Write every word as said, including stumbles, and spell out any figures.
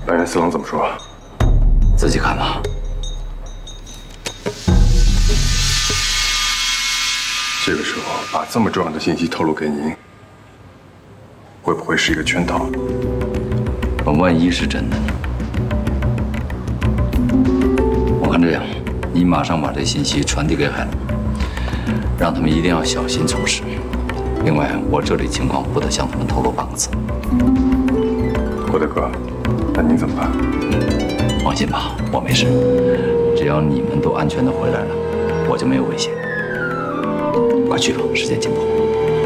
大元四郎怎么说？ 自己看吧。 这个时候把这么重要的信息透露给您，会不会是一个圈套？ 可万一是真的呢？我看这样，你马上把这信息传递给海龙，让他们一定要小心处事。另外，我这里情况不得向他们透露半个字。 郭大哥，那您怎么办？ 放心吧，我没事。只要你们都安全的回来了，我就没有危险。快去吧，时间紧迫。